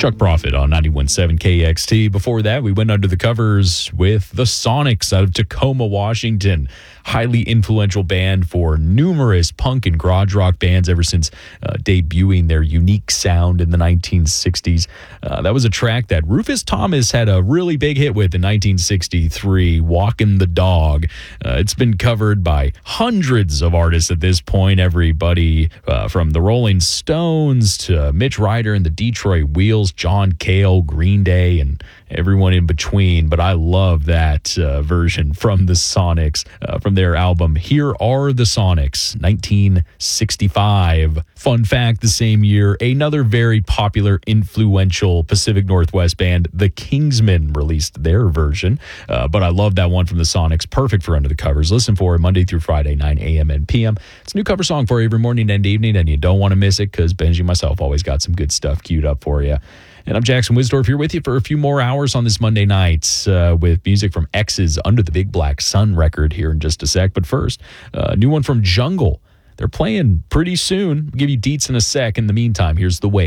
Chuck Prophet on 91.7 KXT. Before that, we went under the covers with the Sonics out of Tacoma, Washington. Highly influential band for numerous punk and garage rock bands ever since debuting their unique sound in the 1960s. That was a track that Rufus Thomas had a really big hit with in 1963, Walkin' the Dog. It's been covered by hundreds of artists at this point. Everybody from the Rolling Stones to Mitch Ryder and the Detroit Wheels, John Cale, Green Day, and everyone in between. But I love that version from the Sonics, from their album Here Are the Sonics, 1965. Fun fact, the same year, another very popular, influential Pacific Northwest band, the Kingsmen, released their version. But I love that one from the Sonics. Perfect for Under the Covers. Listen for it Monday through Friday, 9 a.m. and p.m. It's a new cover song for you every morning and evening, and you don't want to miss it because Benji and myself always got some good stuff queued up for you. And I'm Jackson Wisdorf here with you for a few more hours on this Monday night with music from X's Under the Big Black Sun record here in just a sec. But first, a new one from Jungle. They're playing pretty soon. I'll give you deets in a sec. In the meantime, here's The Way.